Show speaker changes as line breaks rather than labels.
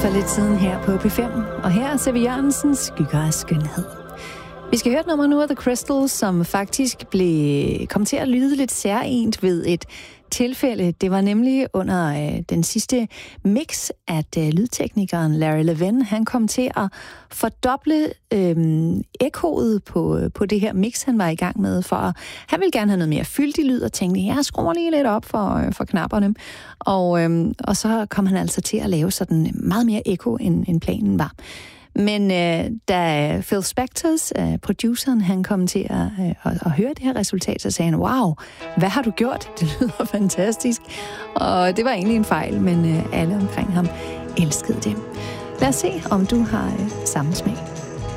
for lidt siden her på P5, og her er C.V. Jørgensens Skygger af skønhed. Vi skal høre et nummer nu af The Crystals, som faktisk kom til at lyde lidt særligt ved et tilfælde. Det var nemlig under den sidste mix, at lydteknikeren Larry Levin, han kom til at fordoble ekkoet på det her mix, han var i gang med. For han ville gerne have noget mere fyldig lyd, og tænkte, jeg skruer lige lidt op for knapperne. Og så kom han altså til at lave sådan meget mere ekko, end planen var. Men da Phil Spectors, produceren, han kom til at høre det her resultat, så sagde han, wow, hvad har du gjort? Det lyder fantastisk. Og det var egentlig en fejl, men alle omkring ham elskede det. Lad os se, om du har samme smag.